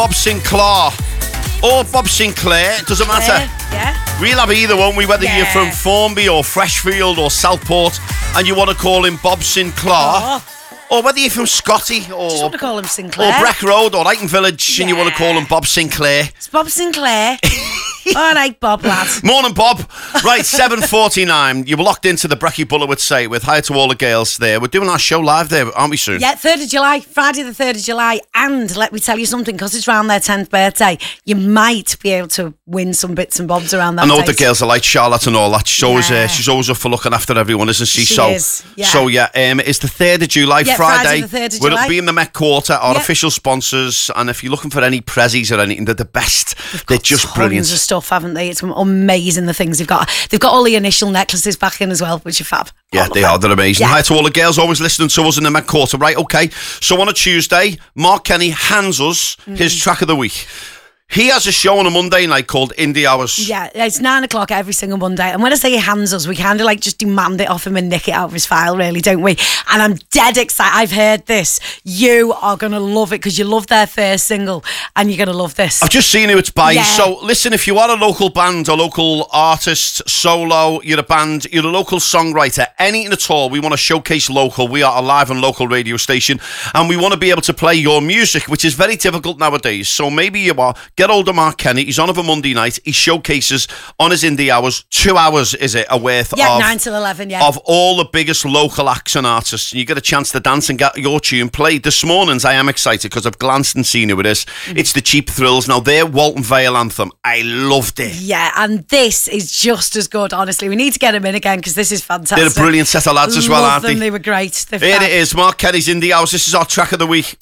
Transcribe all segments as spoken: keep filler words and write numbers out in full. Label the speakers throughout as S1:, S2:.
S1: Bob Sinclair or Bob Sinclair, it doesn't matter.
S2: Yeah, yeah.
S1: We'll have either, won't we? Whether
S2: Yeah.
S1: you're from Formby or Freshfield or Southport and you want to call him Bob Sinclair,
S2: Oh.
S1: or whether you're from Scotty
S2: Just
S1: or,
S2: want to call him Sinclair.
S1: or Breck Road or Eighton Village and you want to call
S2: Yeah.
S1: him Bob Sinclair.
S2: It's Bob Sinclair. All right, Bob, lad.
S1: Morning, Bob. Right, seven forty-nine. You're locked into the Breckie Buller would say with hi to all the girls there. We're doing our show live there, aren't we, soon?
S2: Yeah, third of July, Friday the third of July. And let me tell you something, because it's around their tenth birthday, you might be able to win some bits and bobs around that
S1: I know
S2: date.
S1: the girls are like Charlotte and all that. She's always,
S2: Yeah.
S1: uh, she's always up for looking after everyone, isn't she?
S2: She
S1: so,
S2: is, yeah.
S1: So, yeah, um, it's the third of July,
S2: Yeah,
S1: Friday.
S2: Friday the third of
S1: We'll
S2: July.
S1: be in the Met Quarter, our
S2: Yeah.
S1: official sponsors. And if you're looking for any prezzies or anything, they're the best.
S2: They've
S1: They're
S2: got
S1: just
S2: tons
S1: brilliant.
S2: of stuff, haven't they? It's amazing the things they've got. They've got all the initial necklaces back in as well, which are fab.
S1: Yeah,
S2: All of
S1: they
S2: them.
S1: are. They're amazing.
S2: Yeah.
S1: Hi to all the girls always listening to us in the Met Quarter. Right, okay. So on a Tuesday, Mark Kenny hands us his track of the week. He has a show on a Monday night called Indie Hours.
S2: Yeah, it's nine o'clock every single Monday. And when I say he hands us, we kind of like just demand it off him and nick it out of his file, really, don't we? And I'm dead excited. I've heard this. You are going to love it because you love their first single and you're going to love this.
S1: I've just seen who it's by.
S2: Yeah.
S1: So listen, if you are a local band, a local artist, solo, you're a band, you're a local songwriter, anything at all, we want to showcase local. We are a live and local radio station and we want to be able to play your music, which is very difficult nowadays. So maybe you are, get hold of Mark Kenny. He's on of a Monday night. He showcases on his Indie Hours, two hours, is it, a worth
S2: Yeah,
S1: of...
S2: nine till eleven, yeah.
S1: Of all the biggest local acts and artists. And you get a chance to dance and get your tune played. This morning's, I am excited because I've glanced and seen who it is.
S2: Mm-hmm.
S1: It's the Cheap Thrills. Now, their Walton Vale anthem, I loved it.
S2: Yeah, and this is just as good, honestly. We need to get him in again because this is fantastic.
S1: They're a brilliant set of lads as well,
S2: Love
S1: aren't
S2: them.
S1: they?
S2: They were great. They're
S1: Here
S2: fab.
S1: it is, Mark Kenny's Indie Hours. This is our track of the week.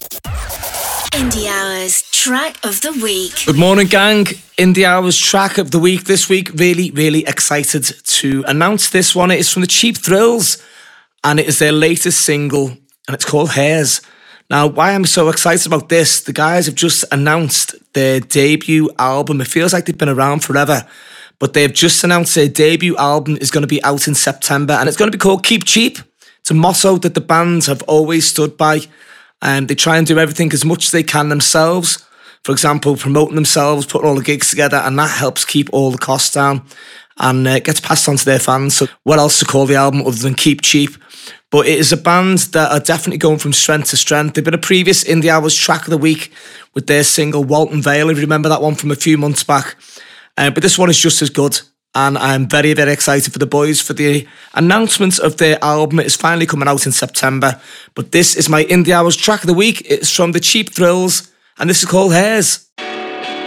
S3: Indie Hours Track of the Week.
S4: Good morning, gang. Indie Hours track of the week this week. Really, really excited to announce this one. It is from the Cheap Thrills and it is their latest single and it's called Hairs. Now, why I'm so excited about this, the guys have just announced their debut album. It feels like they've been around forever, but they've just announced their debut album is going to be out in September and it's going to be called Keep Cheap. It's a motto that the bands have always stood by. And they try and do everything as much as they can themselves. For example, promoting themselves, putting all the gigs together, and that helps keep all the costs down and uh, gets passed on to their fans. So what else to call the album other than Keep Cheap? But it is a band that are definitely going from strength to strength. They've been a previous Indie Hours track of the week with their single Walton Vale, if you remember that one from a few months back. Uh, but this one is just as good. And I'm very, very excited for the boys for the announcement of their album. It is finally coming out in September. But this is my Indie Hours track of the week. It's from the Cheap Thrills, and this is called Hairs.